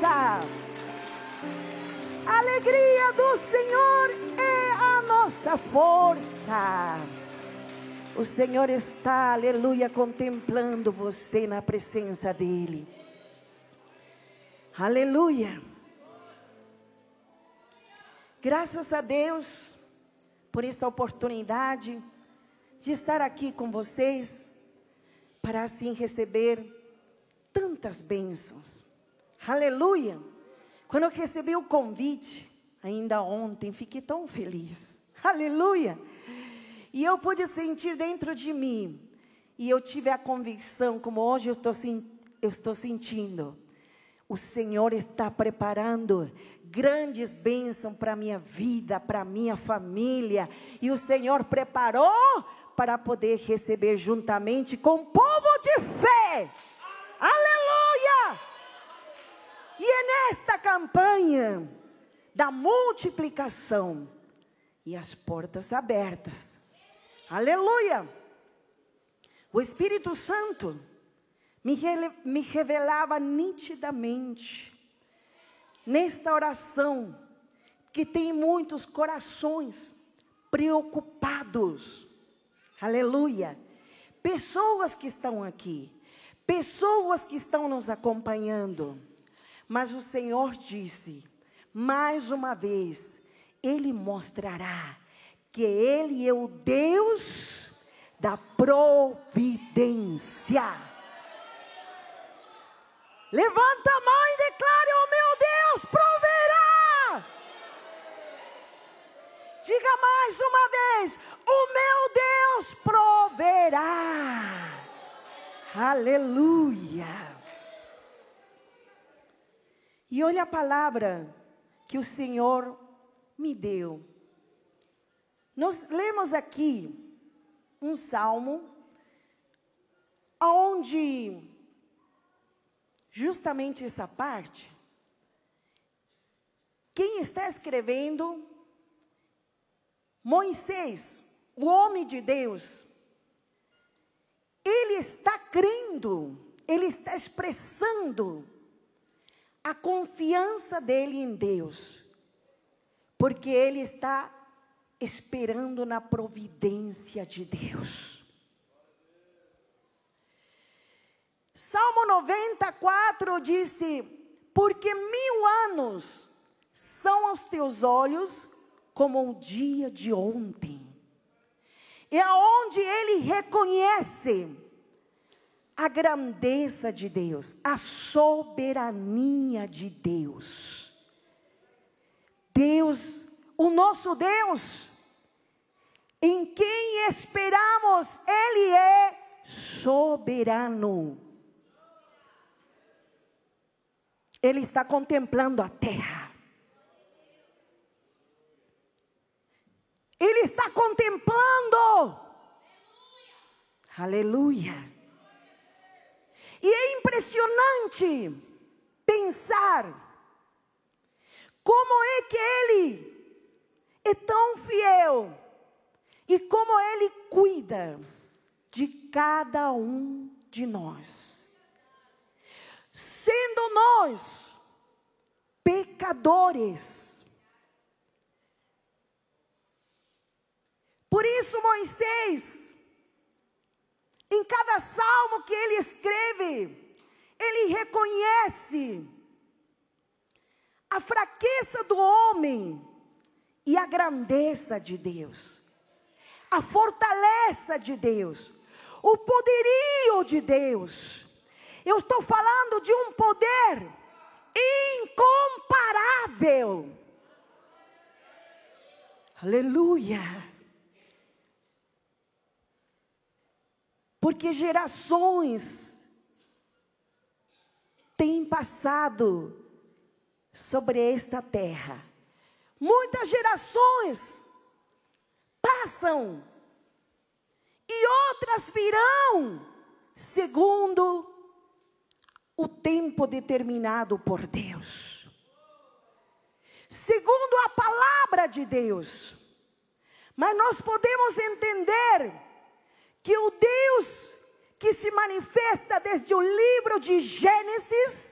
força. A alegria do Senhor é a nossa força. O Senhor está, aleluia, contemplando você na presença dEle. Aleluia. Graças a Deus por esta oportunidade de estar aqui com vocês, para assim receber tantas bênçãos. Aleluia. Quando eu recebi o convite, ainda ontem, fiquei tão feliz. Aleluia. E eu pude sentir dentro de mim, e eu tive a convicção, como hoje eu estou sentindo, o Senhor está preparando grandes bênçãos para a minha vida, para a minha família, e o Senhor preparou para poder receber juntamente com o povo de fé. Aleluia! E é nesta campanha da multiplicação e as portas abertas. Aleluia! O Espírito Santo me revelava nitidamente nesta oração que tem muitos corações preocupados. Aleluia! Pessoas que estão aqui, pessoas que estão nos acompanhando, mas o Senhor disse, mais uma vez, Ele mostrará que Ele é o Deus da providência. Levanta a mão e declare, o meu Deus proverá. Diga mais uma vez, o meu Deus proverá. Aleluia. E olha a palavra que o Senhor me deu. Nós lemos aqui um salmo, onde justamente essa parte, quem está escrevendo, Moisés, o homem de Deus, ele está crendo, ele está expressando a confiança dele em Deus, porque ele está esperando na providência de Deus. Salmo 94 disse, porque 1000 anos são aos teus olhos como o dia de ontem. É aonde ele reconhece a grandeza de Deus, a soberania de Deus. Deus, o nosso Deus, em quem esperamos, Ele é soberano. Ele está contemplando a terra. Ele está contemplando. Aleluia. E é impressionante pensar como é que Ele é tão fiel e como Ele cuida de cada um de nós. Sendo nós pecadores. Por isso Moisés, em cada salmo que ele escreve, ele reconhece a fraqueza do homem e a grandeza de Deus, a fortaleza de Deus, o poderio de Deus. Eu estou falando de um poder incomparável. Aleluia. Porque gerações têm passado sobre esta terra. Muitas gerações passam e outras virão segundo o tempo determinado por Deus. Segundo a palavra de Deus. Mas nós podemos entender que o Deus que se manifesta desde o livro de Gênesis